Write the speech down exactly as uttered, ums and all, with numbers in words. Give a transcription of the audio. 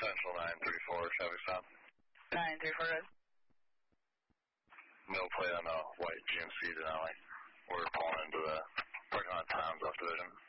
Central nine three four, traffic stop. nine three four, good. No plate on the white G M C Denali. We're pulling into the parking lot Towns off division.